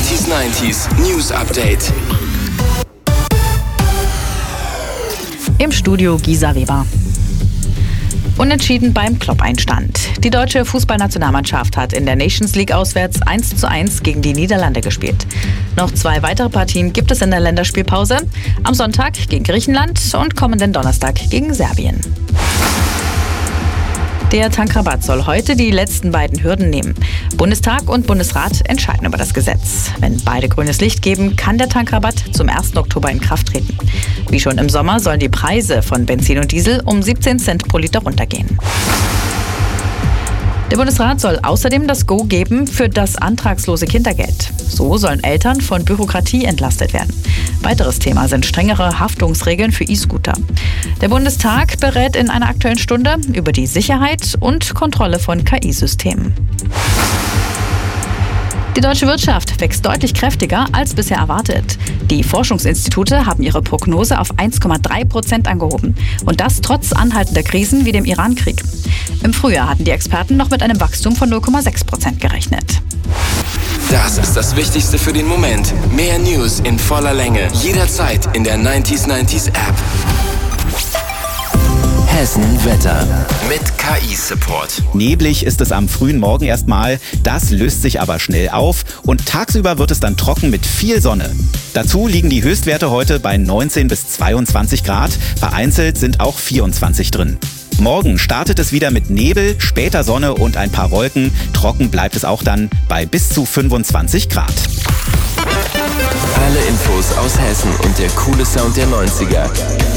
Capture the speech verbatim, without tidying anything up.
neunzig neunzig News Update. Im Studio Gisa Weber. Unentschieden beim Klopp-Einstand. Die deutsche Fußballnationalmannschaft hat in der Nations League auswärts eins zu eins gegen die Niederlande gespielt. Noch zwei weitere Partien gibt es in der Länderspielpause. Am Sonntag gegen Griechenland und kommenden Donnerstag gegen Serbien. Der Tankrabatt soll heute die letzten beiden Hürden nehmen. Bundestag und Bundesrat entscheiden über das Gesetz. Wenn beide grünes Licht geben, kann der Tankrabatt zum ersten Oktober in Kraft treten. Wie schon im Sommer sollen die Preise von Benzin und Diesel um siebzehn Cent pro Liter runtergehen. Der Bundesrat soll außerdem das Go geben für das antragslose Kindergeld. So sollen Eltern von Bürokratie entlastet werden. Weiteres Thema sind strengere Haftungsregeln für E-Scooter. Der Bundestag berät in einer Aktuellen Stunde über die Sicherheit und Kontrolle von K I-Systemen. Die deutsche Wirtschaft wächst deutlich kräftiger als bisher erwartet. Die Forschungsinstitute haben ihre Prognose auf eins Komma drei Prozent angehoben. Und das trotz anhaltender Krisen wie dem Iran-Krieg. Im Frühjahr hatten die Experten noch mit einem Wachstum von null Komma sechs Prozent gerechnet. Das ist das Wichtigste für den Moment. Mehr News in voller Länge. Jederzeit in der neunzig neunzig App. Hessen Wetter mit K I-Support. Neblig ist es am frühen Morgen erstmal, das löst sich aber schnell auf und tagsüber wird es dann trocken mit viel Sonne. Dazu liegen die Höchstwerte heute bei neunzehn bis zweiundzwanzig Grad, vereinzelt sind auch vierundzwanzig drin. Morgen startet es wieder mit Nebel, später Sonne und ein paar Wolken. Trocken bleibt es auch dann bei bis zu fünfundzwanzig Grad. Alle Infos aus Hessen und der coole Sound der neunziger